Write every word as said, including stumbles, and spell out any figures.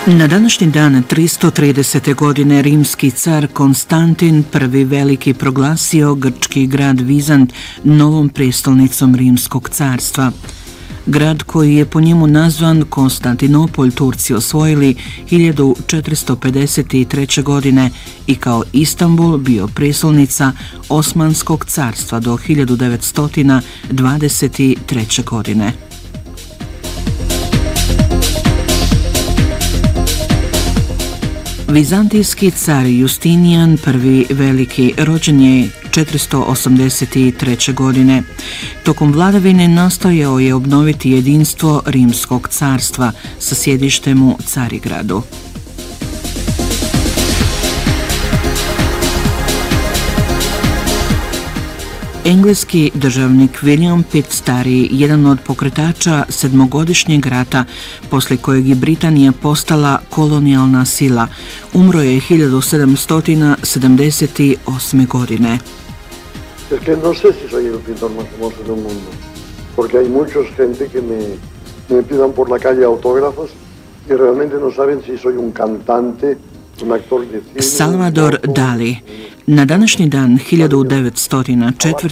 Na današnji dan tristo tridesete. godine rimski car Konstantin prvi veliki proglasio grčki grad Vizant novom prestolnicom Rimskog carstva. Grad koji je po njemu nazvan Konstantinopolj Turci osvojili hiljadu četiristo pedeset treće. godine i kao Istanbul bio prestolnica Osmanskog carstva do hiljadu devetsto dvadeset treće. godine. Vizantijski car Justinijan prvi veliki rođen je četiristo osamdeset treće. godine. Tokom vladavine nastojao je obnoviti jedinstvo Rimskog carstva sa sjedištem u Carigradu. Engleski državnik William Pitt Stariji, jedan od pokretača sedmogodišnjeg rata, poslije kojeg je Britanija postala kolonijalna sila, umro je hiljadu sedamsto sedamdeset osme. godine. Es que no sé si soy el pintor más famoso del mundo, porque hay mucha gente que me, me pidan por la calle autógrafos y realmente no saben si soy un cantante, un actor de cine. Salvador Dali. Na današnji dan hiljadu devetsto četvrte.